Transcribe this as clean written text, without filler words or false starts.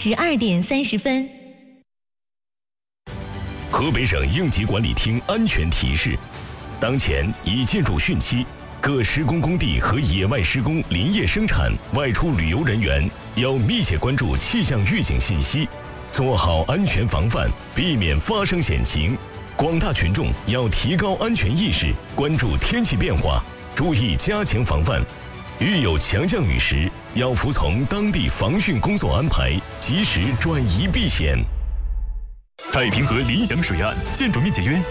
12:30。 河北省应急管理厅安全提示：当前已建筑汛期，各施工工地和野外施工、林业生产、外出旅游人员要密切关注气象预警信息，做好安全防范，避免发生险情。广大群众要提高安全意识，关注天气变化，注意加强防范。遇有强降雨时，要服从当地防汛工作安排，及时转移避险。 太平河理想水岸建筑面积约